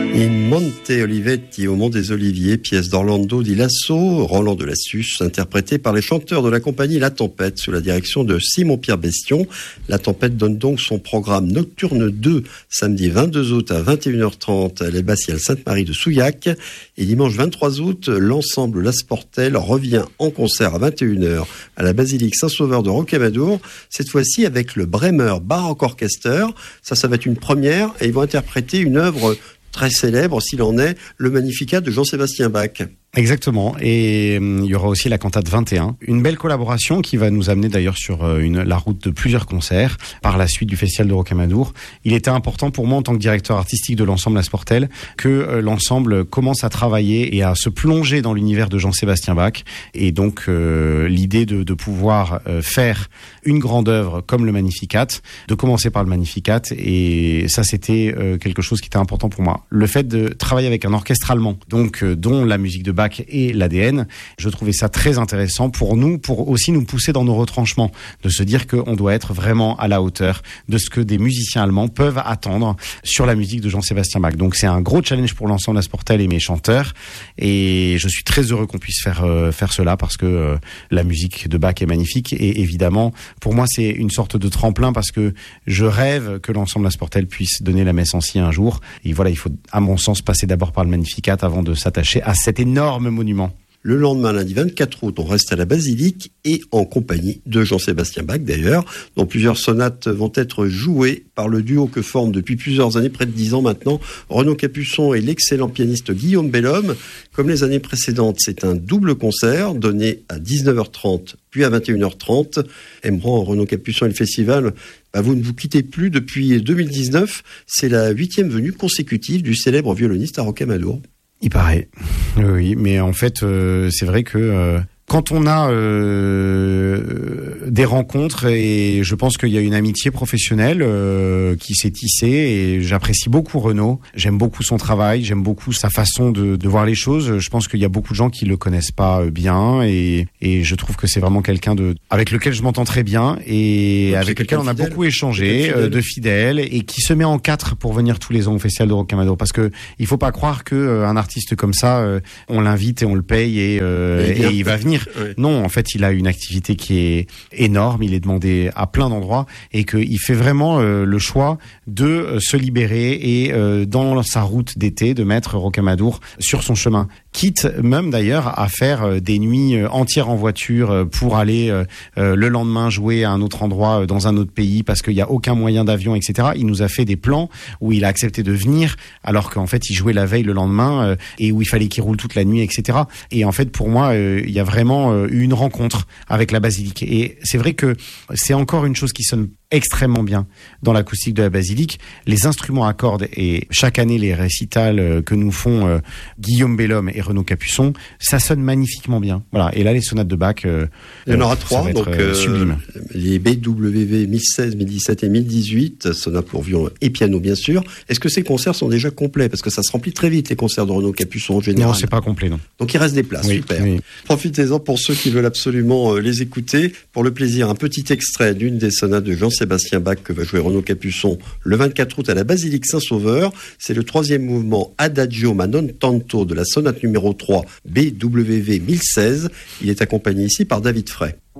In Monte Olivetti, au Mont des Oliviers, pièce d'Orlando Di Lasso, Roland de Lassus, interprété par les chanteurs de la compagnie La Tempête, sous la direction de Simon-Pierre Bestion. La Tempête donne donc son programme Nocturne 2, samedi 22 août à 21h30 à l'Abbatiale Sainte-Marie de Souillac. Et dimanche 23 août, l'ensemble La Sportelle revient en concert à 21h à la basilique Saint-Sauveur de Rocamadour, cette fois-ci avec le Bremer Baroque Orchester. Ça va être une première et ils vont interpréter une œuvre très célèbre, s'il en est, le Magnificat de Jean-Sébastien Bach. Exactement, et il y aura aussi la cantate 21, une belle collaboration qui va nous amener d'ailleurs sur la route de plusieurs concerts par la suite du Festival de Rocamadour. Il était important pour moi en tant que directeur artistique de l'ensemble La Sportelle que l'ensemble commence à travailler et à se plonger dans l'univers de Jean-Sébastien Bach, et donc l'idée de pouvoir faire une grande œuvre comme le Magnificat, de commencer par le Magnificat, et ça c'était quelque chose qui était important pour moi. Le fait de travailler avec un orchestre allemand, donc dont la musique de Bach et l'ADN, je trouvais ça très intéressant pour nous, pour aussi nous pousser dans nos retranchements, de se dire qu'on doit être vraiment à la hauteur de ce que des musiciens allemands peuvent attendre sur la musique de Jean-Sébastien Bach. Donc c'est un gros challenge pour l'ensemble La Sportelle et mes chanteurs, et je suis très heureux qu'on puisse faire cela parce que la musique de Bach est magnifique, et évidemment pour moi c'est une sorte de tremplin parce que je rêve que l'ensemble La Sportelle puisse donner la messe en si un jour, et voilà, il faut à mon sens passer d'abord par le Magnificat avant de s'attacher à cet énorme monument. Le lendemain, lundi 24 août, on reste à la basilique et en compagnie de Jean-Sébastien Bach d'ailleurs, dont plusieurs sonates vont être jouées par le duo que forment depuis plusieurs années, près de 10 ans maintenant, Renaud Capuçon et l'excellent pianiste Guillaume Bellhomme. Comme les années précédentes, c'est un double concert donné à 19h30 puis à 21h30. Aimeront Renaud Capuçon et le festival, vous ne vous quittez plus depuis 2019. C'est la 8e venue consécutive du célèbre violoniste à Rocamadour. Il paraît, oui, mais en fait, c'est vrai que quand on a des rencontres, et je pense qu'il y a une amitié professionnelle qui s'est tissée, et j'apprécie beaucoup Renaud, j'aime beaucoup son travail, j'aime beaucoup sa façon de voir les choses. Je pense qu'il y a beaucoup de gens qui le connaissent pas bien, et je trouve que c'est vraiment quelqu'un avec lequel je m'entends très bien, et avec lequel on a beaucoup échangé, de fidèle, et qui se met en quatre pour venir tous les ans au Festival de Rocamadour, parce que il faut pas croire que un artiste comme ça, on l'invite et on le paye et il va venir. Oui. Non, en fait, il a une activité qui est énorme, il est demandé à plein d'endroits, et qu'il fait vraiment le choix de se libérer et dans sa route d'été de mettre Rocamadour sur son chemin. Quitte même d'ailleurs à faire des nuits entières en voiture pour aller le lendemain jouer à un autre endroit dans un autre pays parce qu'il n'y a aucun moyen d'avion, etc. Il nous a fait des plans où il a accepté de venir alors qu'en fait il jouait la veille le lendemain et où il fallait qu'il roule toute la nuit, etc. Et en fait pour moi il y a vraiment eu une rencontre avec la basilique, et c'est vrai que c'est encore une chose qui sonne extrêmement bien dans l'acoustique de la basilique. Les instruments à cordes, et chaque année les récitals que nous font Guillaume Bellhomme et Renaud Capuçon, ça sonne magnifiquement bien. Voilà. Et là les sonates de Bach, il y en aura 3, donc sublime. Les BWV 1016, 1017 et 1018, sonates pour violon et piano bien sûr. Est-ce que ces concerts sont déjà complets? Parce que ça se remplit très vite les concerts de Renaud Capuçon en général. Non, c'est pas complet, non. Donc il reste des places, oui, super. Oui. Profitez-en pour ceux qui veulent absolument les écouter. Pour le plaisir, un petit extrait d'une des sonates de Jean-Sébastien Bach que va jouer Renaud Capuçon le 24 août à la basilique Saint-Sauveur. C'est le 3e mouvement Adagio ma non tanto de la sonate numéro 3 BWV 1016. Il est accompagné ici par David Frey.